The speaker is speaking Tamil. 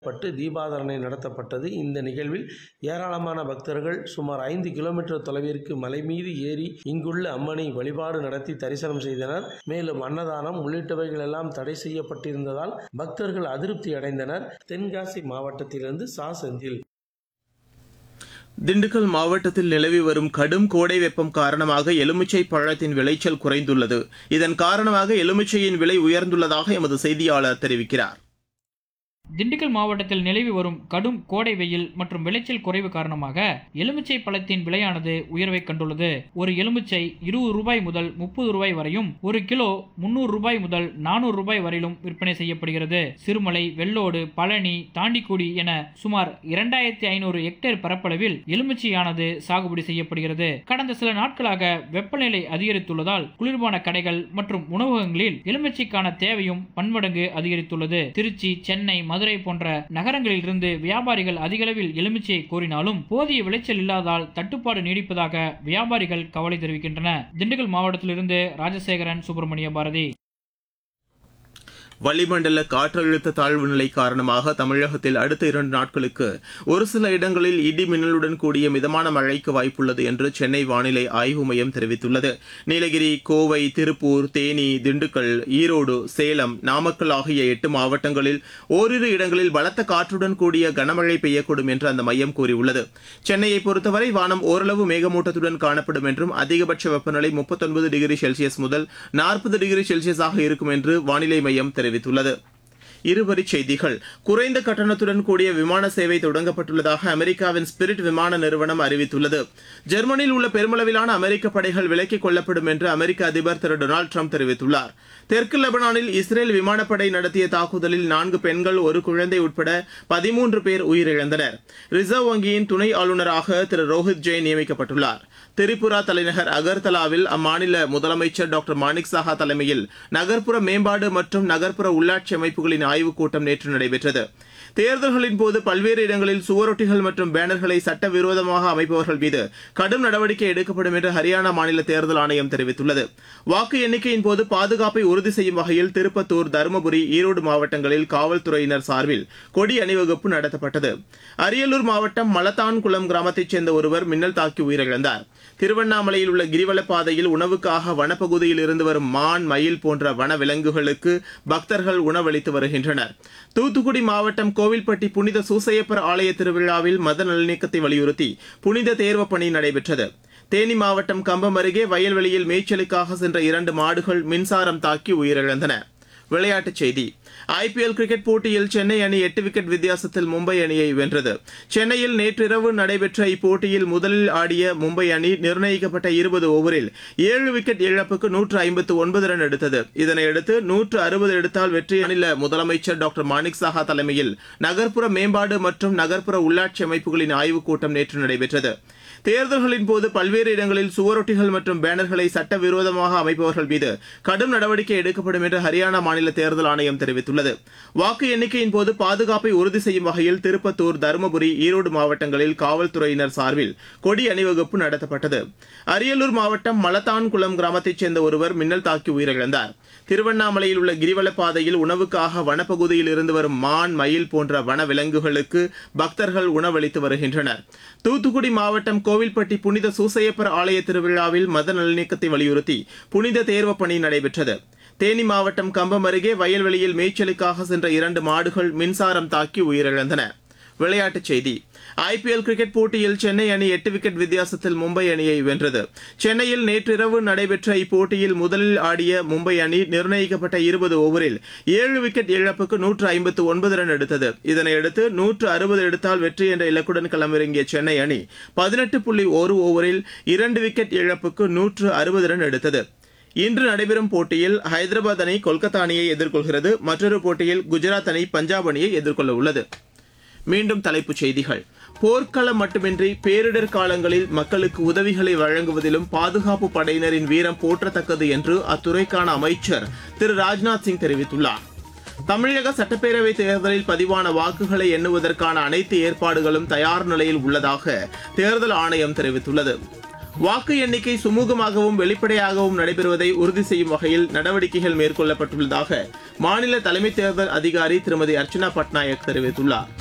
பட்டு தீபாராதனை நடத்தப்பட்டது. இந்த நிகழ்வில் ஏராளமான பக்தர்கள் சுமார் 5 கிலோமீட்டர் தொலைவிற்கு மலை மீது ஏறி இங்குள்ள அம்மனை வழிபாடு நடத்தி தரிசனம் செய்தனர். மேலும் அன்னதானம் உள்ளிட்டவைகள் எல்லாம் தடை செய்யப்பட்டிருந்ததால் பக்தர்கள் அதிருப்தி அடைந்தனர். தென்காசி மாவட்டத்திலிருந்து செந்தில். திண்டுக்கல் மாவட்டத்தில் நிலவி வரும் கடும் கோடை வெப்பம் காரணமாக எலுமிச்சை பழத்தின் விளைச்சல் குறைந்துள்ளது. இதன் காரணமாக எலுமிச்சையின் விலை உயர்ந்துள்ளதாக எமது செய்தியாளர் தெரிவிக்கிறார். திண்டுக்கல் மாவட்டத்தில் நிலவி வரும் கடும் கோடை வெயில் மற்றும் விளைச்சல் குறைவு காரணமாக எலுமிச்சை பழத்தின் விலையானது உயர்வை கண்டுள்ளது. ஒரு எலுமிச்சை 20 ரூபாய் முதல் 30 ரூபாய் வரையும், ஒரு கிலோ 300 ரூபாய் முதல் 400 ரூபாய் வரையிலும் விற்பனை செய்யப்படுகிறது. சிறுமலை, வெள்ளோடு, பழனி, தாண்டிக்குடி என சுமார் 2500 ஹெக்டேர் பரப்பளவில் எலுமிச்சையானது சாகுபடி செய்யப்படுகிறது. கடந்த சில நாட்களாக வெப்பநிலை அதிகரித்துள்ளதால் குளிர்பான கடைகள் மற்றும் உணவகங்களில் எலுமிச்சைக்கான தேவையும் பன்மடங்கு அதிகரித்துள்ளது. திருச்சி, சென்னை, மதுரை போன்ற நகரங்களில் இருந்து வியாபாரிகள் அதிகளவில் எலுமிச்சையை கோரினாலும் போதிய விளைச்சல் இல்லாதால் தட்டுப்பாடு நீடிப்பதாக வியாபாரிகள் கவலை தெரிவிக்கின்றனர். திண்டுக்கல் மாவட்டத்திலிருந்து ராஜசேகரன், சுப்பிரமணிய பாரதி. வளிமண்டல காற்றழுத்த தாழ்வு நிலை காரணமாக தமிழகத்தில் அடுத்த 2 நாட்களுக்கு ஒரு சில இடங்களில் இடி மின்னலுடன் கூடிய மிதமான மழைக்கு வாய்ப்புள்ளது என்று சென்னை வானிலை ஆய்வு மையம் தெரிவித்துள்ளது. நீலகிரி, கோவை, திருப்பூர், தேனி, திண்டுக்கல், ஈரோடு, சேலம், நாமக்கல் ஆகிய 8 மாவட்டங்களில் ஓரிரு இடங்களில் பலத்த காற்றுடன் கூடிய கனமழை பெய்யக்கூடும் என்று அந்த மையம் கூறியுள்ளது. சென்னையை பொறுத்தவரை வானம் ஓரளவு மேகமூட்டத்துடன் காணப்படும் என்றும் அதிகபட்ச வெப்பநிலை 39 டிகிரி செல்சியஸ் முதல் 40 டிகிரி செல்சியஸாக இருக்கும் என்று வானிலை மையம் தெரிவித்துள்ளது. இருவரிச் செய்திகள். குறைந்த கட்டணத்துடன் கூடிய விமான சேவை தொடங்கப்பட்டுள்ளதாக அமெரிக்காவின் ஸ்பிரிட் விமான நிறுவனம் அறிவித்துள்ளது. ஜெர்மனியில் உள்ள பெருமளவிலான அமெரிக்க படைகள் விலக்கிக் கொள்ளப்படும் என்று அமெரிக்க அதிபர் திரு டொனால்டு டிரம்ப் தெரிவித்துள்ளார். தெற்கு லெபனானில் இஸ்ரேல் விமானப்படை நடத்திய தாக்குதலில் 4 பெண்கள், 1 குழந்தை உட்பட 13 பேர் உயிரிழந்தனர். ரிசர்வ் வங்கியின் துணை ஆளுநராக திரு ரோஹித் ஜெயின் நியமிக்கப்பட்டுள்ளார். திரிபுரா தலைநகர் அகர்தலாவில் அம்மாநில முதலமைச்சர் டாக்டர் மாணிக் சாஹா தலைமையில் நகர்ப்புற மேம்பாடு மற்றும் நகர்ப்புற உள்ளாட்சி அமைப்புகளின் ஆய்வுக் கூட்டம் நேற்று நடைபெற்றது. தேர்தல்களின் போது பல்வேறு இடங்களில் சுவரொட்டிகள் மற்றும் பேனர்களை சட்டவிரோதமாக அமைப்பவர்கள் மீது கடும் நடவடிக்கை எடுக்கப்படும் என்று ஹரியானா மாநில தேர்தல் ஆணையம் தெரிவித்துள்ளது. வாக்கு எண்ணிக்கையின் போது பாதுகாப்பை உறுதி செய்யும் வகையில் திருப்பத்தூர், தருமபுரி, ஈரோடு மாவட்டங்களில் காவல்துறையினர் சார்பில் கொடி அணிவகுப்பு நடத்தப்பட்டது. அரியலூர் மாவட்டம் மலத்தான்குளம் கிராமத்தைச் சேர்ந்த ஒருவர் மின்னல் தாக்கி உயிரிழந்தார். திருவண்ணாமலையில் உள்ள கிரிவலப்பாதையில் உணவுக்காக வனப்பகுதியில் இருந்து வரும் மான், மயில் போன்ற வன விலங்குகளுக்கு பக்தர்கள் உணவளித்து வருகின்றனர். தூத்துக்குடி மாவட்டம் கோவில்பட்டி புனித சூசையப்பர் ஆலய திருவிழாவில் மத நல்லிணக்கத்தை வலியுறுத்தி புனித தேர்வு பணி நடைபெற்றது. தேனி மாவட்டம் கம்பம் அருகே வயல்வெளியில் மேய்ச்சலுக்காக சென்ற 2 மாடுகள் மின்சாரம் தாக்கி உயிரிழந்தன. விளையாட்டுச் செய்தி. ஐபிஎல் கிரிக்கெட் போட்டியில் சென்னை அணி 8 விக்கெட் வித்தியாசத்தில் மும்பை அணியை வென்றது. சென்னையில் நேற்றிரவு நடைபெற்ற இப்போட்டியில் முதலில் ஆடிய மும்பை அணி நிர்ணயிக்கப்பட்ட 20 ஓவரில் 7 விக்கெட் இழப்புக்கு 159 ரன் எடுத்தது. இதனையடுத்து 160 எடுத்தால் வெற்றி. மாநில முதலமைச்சர் டாக்டர் மாணிக் சாஹா தலைமையில் நகர்ப்புற மேம்பாடு மற்றும் நகர்ப்புற உள்ளாட்சி அமைப்புகளின் ஆய்வுக் கூட்டம் நேற்று நடைபெற்றது. தேர்தல்களின் போது பல்வேறு இடங்களில் சுவரொட்டிகள் மற்றும் பேனர்களை சட்டவிரோதமாக அமைப்பவர்கள் மீது கடும் நடவடிக்கை எடுக்கப்படும் என்று ஹரியானா மாநில தேர்தல் ஆணையம் தெரிவித்துள்ளது. வாக்கு எண்ணிக்கையின் போது பாதுகாப்பை உறுதி செய்யும் வகையில் திருப்பத்தூர், தருமபுரி, ஈரோடு மாவட்டங்களில் காவல்துறையினர் சார்பில் கொடி அணிவகுப்பு நடத்தப்பட்டது. அரியலூர் மாவட்டம் மலத்தான்குளம் கிராமத்தைச் சேர்ந்த ஒருவர் மின்னல் தாக்கி உயிரிழந்தார். திருவண்ணாமலையில் உள்ள கிரிவலப்பாதையில் உணவுக்காக வனப்பகுதியில் இருந்து வரும் மான், மயில் போன்ற வன விலங்குகளுக்கு பக்தர்கள் உணவளித்து வருகின்றனர். தூத்துக்குடி மாவட்டம் கோவில்பட்டி புனித சூசையப்பர் ஆலய திருவிழாவில் மத நல்லிணக்கத்தை வலியுறுத்தி புனித தேர்வு பணி நடைபெற்றது. தேனி மாவட்டம் கம்பம் அருகே வயல்வெளியில் மேய்ச்சலுக்காக சென்ற 2 மாடுகள் மின்சாரம் தாக்கி உயிரிழந்தன. விளையாட்டுச் செய்தி. ஐபிஎல் கிரிக்கெட் போட்டியில் சென்னை அணி 8 விக்கெட் வித்தியாசத்தில் மும்பை அணியை வென்றது. சென்னையில் நேற்றிரவு நடைபெற்ற இப்போட்டியில் முதலில் ஆடிய மும்பை அணி நிர்ணயிக்கப்பட்ட 20 ஓவரில் 7 விக்கெட் இழப்புக்கு 159 ரன் எடுத்தது. இதனையடுத்து 160 எடுத்தால் வெற்றி என்ற இலக்குடன் களமிறங்கிய சென்னை அணி 18.1 ஓவரில் 2 விக்கெட் இழப்புக்கு 160 ரன் எடுத்தது. இன்று நடைபெறும் போட்டியில் ஹைதராபாத் அணி கொல்கத்தா அணியை எதிர்கொள்கிறது. மற்றொரு போட்டியில் குஜராத் அணி பஞ்சாப் அணியை எதிர்கொள்ள உள்ளது. மீண்டும் தலைப்புச் செய்திகள். போர்க்களம் மட்டுமின்றி பேரிடர் காலங்களில் மக்களுக்கு உதவிகளை வழங்குவதிலும் பாதுகாப்பு படையினரின் வீரம் போற்றத்தக்கது என்று அத்துறைக்கான அமைச்சர் திரு ராஜ்நாத் சிங் தெரிவித்துள்ளார். தமிழக சட்டப்பேரவை தேர்தலில் பதிவான வாக்குகளை எண்ணுவதற்கான அனைத்து ஏற்பாடுகளும் தயார் நிலையில் உள்ளதாக தேர்தல் ஆணையம் தெரிவித்துள்ளது. வாக்கு எண்ணிக்கை சுமூகமாகவும் வெளிப்படையாகவும் நடைபெறுவதை உறுதி செய்யும் வகையில் நடவடிக்கைகள் மேற்கொள்ளப்பட்டுள்ளதாக மாநில தலைமை தேர்தல் அதிகாரி திருமதி அர்ச்சனா பட்நாயக் தெரிவித்துள்ளார்.